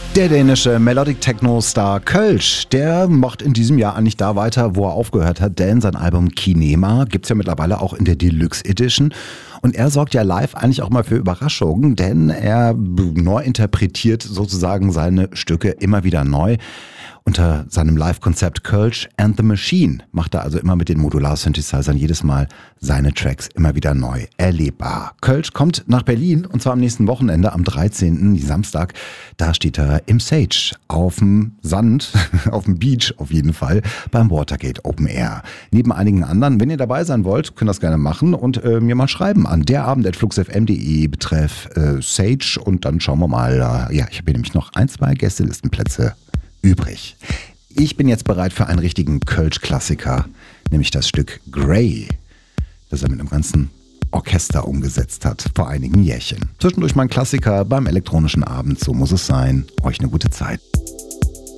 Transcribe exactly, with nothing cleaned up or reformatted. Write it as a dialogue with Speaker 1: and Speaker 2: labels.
Speaker 1: Der dänische Melodic Techno-Star Kölsch, der macht in diesem Jahr eigentlich da weiter, wo er aufgehört hat, denn sein Album Kinema gibt's ja mittlerweile auch in der Deluxe Edition. Und er sorgt ja live eigentlich auch mal für Überraschungen, denn er neu interpretiert sozusagen seine Stücke immer wieder neu. Unter seinem Live-Konzept Kölsch and the Machine macht er also immer mit den Modular-Synthesizern jedes Mal seine Tracks immer wieder neu erlebbar. Kölsch kommt nach Berlin und zwar am nächsten Wochenende, am dreizehnten Samstag. Da steht er im Sage auf dem Sand, auf dem Beach auf jeden Fall, beim Watergate Open Air. Neben einigen anderen, wenn ihr dabei sein wollt, könnt ihr das gerne machen und äh, mir mal schreiben an derabend at flux f m punkt de betreff äh, Sage und dann schauen wir mal. Äh, ja, ich habe hier nämlich noch ein, zwei Gästelistenplätze übrig. Ich bin jetzt bereit für einen richtigen Kölsch-Klassiker, nämlich das Stück Grey, das er mit einem ganzen Orchester umgesetzt hat vor einigen Jährchen. Zwischendurch mein Klassiker beim elektronischen Abend, so muss es sein. Euch eine gute Zeit.